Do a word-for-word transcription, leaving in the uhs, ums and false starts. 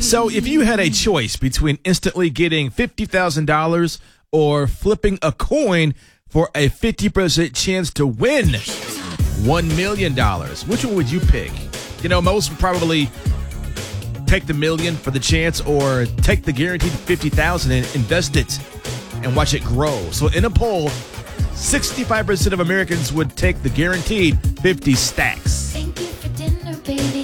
So if you had a choice between instantly getting fifty thousand dollars or flipping a coin for a fifty percent chance to win one million dollars, which one would you pick? You know, most would probably take the million for the chance or take the guaranteed fifty thousand dollars and invest it and watch it grow. So in a poll, sixty-five percent of Americans would take the guaranteed fifty stacks. Thank you for dinner, baby.